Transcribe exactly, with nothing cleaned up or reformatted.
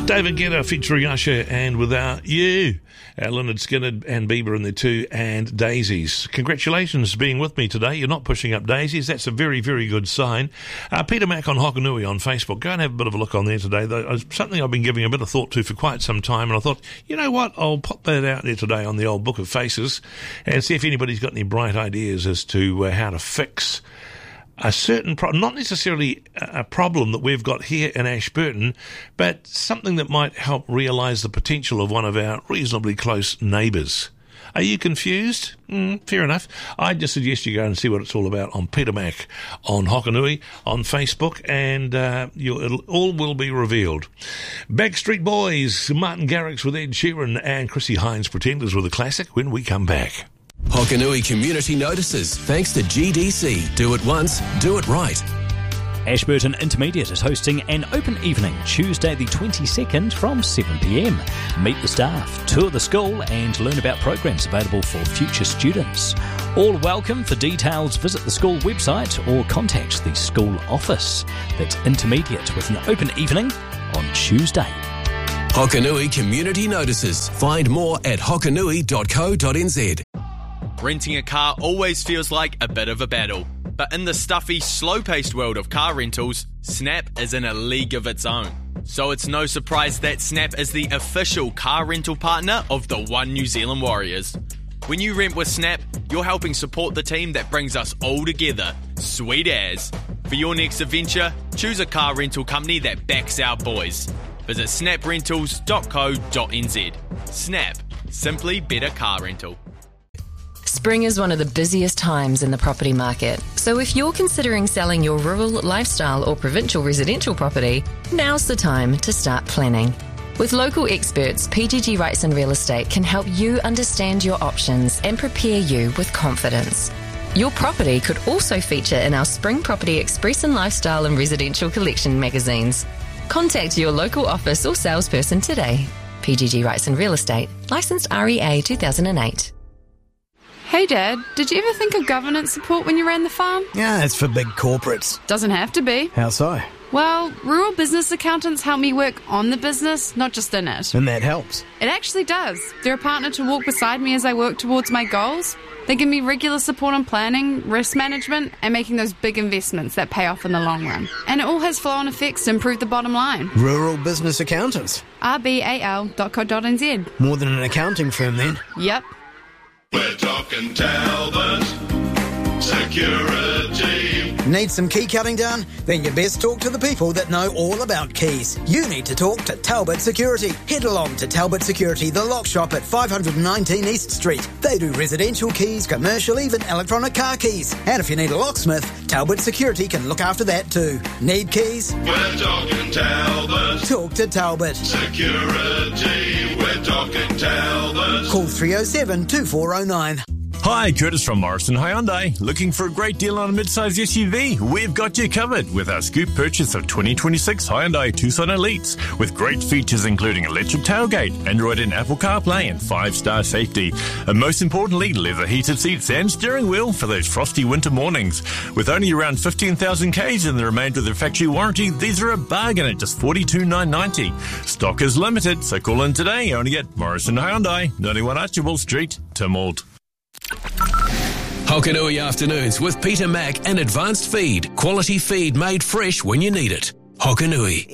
David Guetta featuring Usher and Without You. Uh, Lynyrd Skynyrd and Bieber in there too, and Daisies. Congratulations being with me today. You're not pushing up daisies. That's a very, very good sign. Uh, Peter Mac on Hokanui on Facebook. Go and have a bit of a look on there today. It's something I've been giving a bit of thought to for quite some time, and I thought, you know what, I'll pop that out there today on the old Book of Faces and see if anybody's got any bright ideas as to uh, how to fix a certain problem, not necessarily a problem that we've got here in Ashburton, but something that might help realise the potential of one of our reasonably close neighbours. Are you confused? Mm, fair enough. I just suggest you go and see what it's all about on Peter Mac on Hokanui on Facebook, and uh, you'll, it'll, all will be revealed. Backstreet Boys, Martin Garrix with Ed Sheeran, and Chrissy Hines, Pretenders with a classic when we come back. Hokanui Community Notices, thanks to G D C. Do it once, do it right. Ashburton Intermediate is hosting an open evening Tuesday the twenty-second from seven p m. Meet the staff, tour the school and learn about programs available for future students. All welcome. For details, visit the school website or contact the school office. That's Intermediate with an open evening on Tuesday. Hokanui Community Notices. Find more at hokanui dot co dot n z. Renting a car always feels like a bit of a battle. But in the stuffy, slow-paced world of car rentals, Snap is in a league of its own. So it's no surprise that Snap is the official car rental partner of the One New Zealand Warriors. When you rent with Snap, you're helping support the team that brings us all together. Sweet as. For your next adventure, choose a car rental company that backs our boys. Visit snap rentals dot co dot n z. Snap. Simply better car rental. Spring is one of the busiest times in the property market. So if you're considering selling your rural, lifestyle or provincial residential property, now's the time to start planning. With local experts, P G G Wrightson Real Estate can help you understand your options and prepare you with confidence. Your property could also feature in our Spring Property Express and Lifestyle and Residential Collection magazines. Contact your local office or salesperson today. P G G Wrightson Real Estate, licensed R E A two thousand eight. Hey Dad, did you ever think of governance support when you ran the farm? Yeah, it's for big corporates. Doesn't have to be. How so? Well, rural business accountants help me work on the business, not just in it. And that helps? It actually does. They're a partner to walk beside me as I work towards my goals. They give me regular support on planning, risk management, and making those big investments that pay off in the long run. And it all has flow-on effects to improve the bottom line. Rural business accountants? R B A L dot co dot n z. More than an accounting firm then? Yep. We're talking Talbot Security. Need some key cutting done? Then you best talk to the people that know all about keys. You need to talk to Talbot Security. Head along to Talbot Security, the lock shop at five nineteen East Street. They do residential keys, commercial, even electronic car keys. And if you need a locksmith, Talbot Security can look after that too. Need keys? We're talking Talbot. Talk to Talbot Security. We're talking Talbot. Call three oh seven, two four oh nine. Hi, Curtis from Morrison Hyundai. Looking for a great deal on a mid-size S U V? We've got you covered with our scoop purchase of twenty twenty-six Hyundai Tucson Elites, with great features including electric tailgate, Android and Apple CarPlay, and five-star safety. And most importantly, leather heated seats and steering wheel for those frosty winter mornings. With only around fifteen thousand k's and the remainder of their factory warranty, these are a bargain at just forty-two thousand nine hundred ninety dollars. Stock is limited, so call in today only at Morrison Hyundai, ninety-one Archibald Street, Tynwald. Hokanui Afternoons with Peter Mac and Advanced Feed. Quality feed made fresh when you need it. Hokanui.